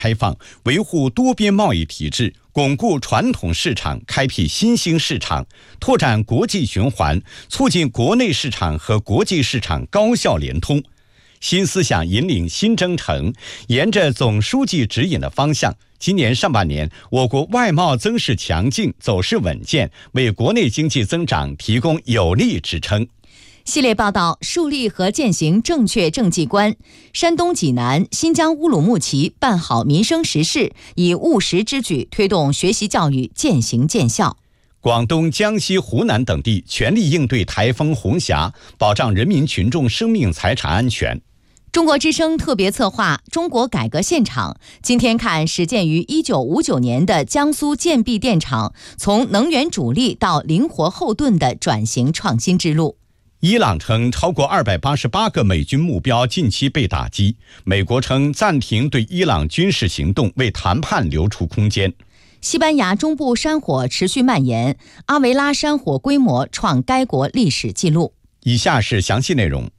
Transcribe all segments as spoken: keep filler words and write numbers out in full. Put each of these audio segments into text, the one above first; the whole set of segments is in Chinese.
开放，维护多边贸易体制，巩固传统市场，开辟新兴市场，拓展国际循环，促进国内市场和国际市场高效联通。新思想引领新征程，沿着总书记指引的方向，今年上半年，我国外贸增势强劲，走势稳健，为国内经济增长提供有力支撑。 系列报道树立和践行正确政绩观，山东济南、新疆乌鲁木齐办好民生实事，以务实之举推动学习教育渐行渐效。 广东、江西、湖南等地全力应对台风红霞，保障人民群众生命财产安全。 中国之声特别策划《中国改革现场》，今天看始建于一九五九年的江苏建壁电厂从能源主力到灵活后盾的转型创新之路。 伊朗称超过二百八十八个美军目标近期被打击，美国称暂停对伊朗军事行动，为谈判留出空间。 西班牙中部山火持续蔓延，阿维拉山火规模创该国历史纪录。 以下是详细内容。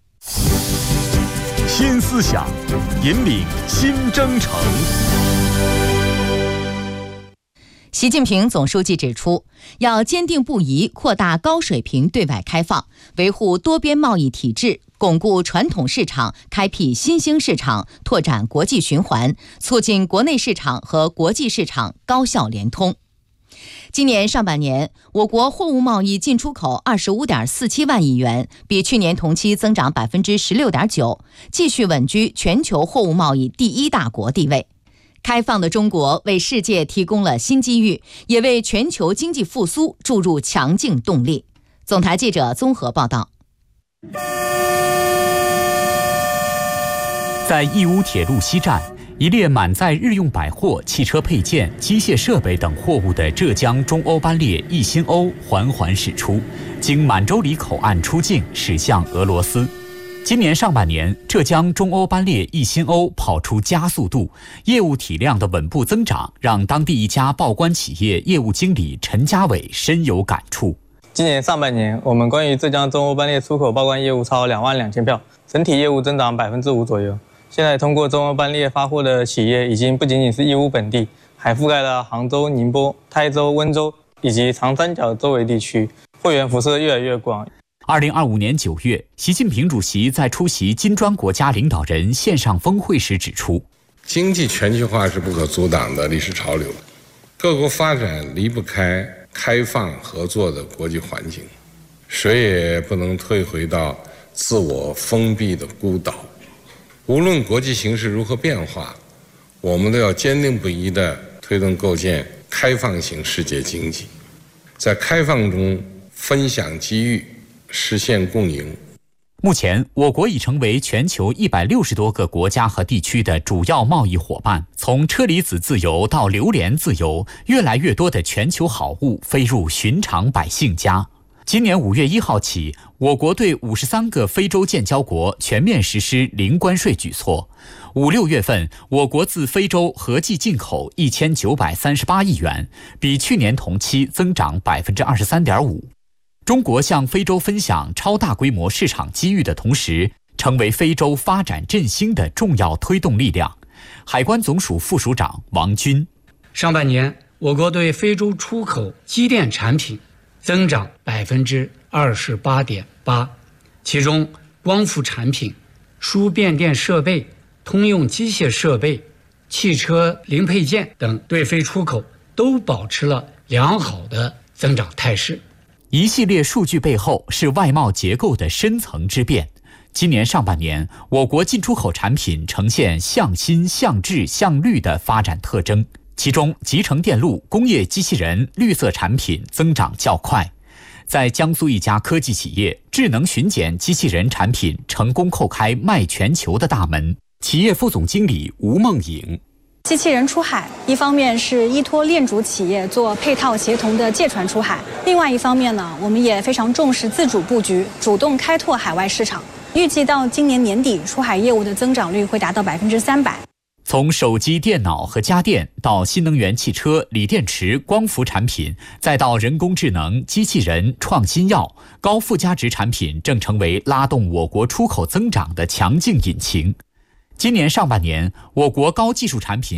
新思想引领新征程。 习近平总书记指出，要坚定不移扩大高水平对外开放，维护多边贸易体制，巩固传统市场，开辟新兴市场，拓展国际循环，促进国内市场和国际市场高效联通。今年上半年，我国货物贸易进出口二十五点四七万亿元，比去年同期增长百分之十六点九，继续稳居全球货物贸易第一大国地位。开放的中国为世界提供了新机遇，也为全球经济复苏注入强劲动力。总台记者综合报道。 在义乌铁路西站，一列满载日用百货、汽车配件、机械设备等货物的浙江中欧班列一星欧缓缓驶出，经满洲里口岸出境，驶向俄罗斯。今年上半年，浙江中欧班列一星欧跑出加速度，业务体量的稳步增长，让当地一家报关企业业务经理陈家伟深有感触。 今年上半年，我们关于浙江中欧班列出口报关业务超两万两千票，整体业务增长百分之五左右。现在通过中欧班列发货的企业已经不仅仅是义乌本地，还覆盖了杭州、宁波、台州、温州以及长三角周围地区，货源辐射越来越广。 二零二五年九月，习近平主席在出席金砖国家领导人线上峰会时指出， 经济全球化是不可阻挡的历史潮流，各国发展离不开开放合作的国际环境，谁也不能退回到自我封闭的孤岛。无论国际形势如何变化，我们都要坚定不移地推动构建开放型世界经济，在开放中分享机遇，实现共赢。 目前，我国已成为全球一百六十多个国家和地区的主要贸易伙伴。从车厘子自由到榴莲自由，越来越多的全球好物飞入寻常百姓家。今年五月一号起，我国对五十三个非洲建交国全面实施零关税举措。五六月份，我国自非洲合计进口一千九百三十八亿元，比去年同期增长百分之二十三点五。中国向非洲分享超大规模市场机遇的同时，成为非洲发展振兴的重要推动力量。海关总署副署长王军： 上半年，我国对非洲出口机电产品增长百分之二十八点八，其中光伏产品、输变电设备、通用机械设备、汽车零配件等对非出口都保持了良好的增长态势。 一系列数据背后是外贸结构的深层之变。今年上半年，我国进出口产品呈现向新、向质、向绿的发展特征。其中，集成电路、工业机器人、绿色产品增长较快。在江苏一家科技企业，智能巡检机器人产品成功叩开卖全球的大门。企业副总经理吴梦颖： 机器人出海，一方面是依托链主企业做配套协同的借船出海，另外一方面呢，我们也非常重视自主布局，主动开拓海外市场。预计到今年年底，出海业务的增长率会达到百分之三百。 从手机、电脑和家电到新能源汽车、锂电池、光伏产品，再到人工智能、机器人、创新药，高附加值产品正成为拉动我国出口增长的强劲引擎。今年上半年，我国高技术产品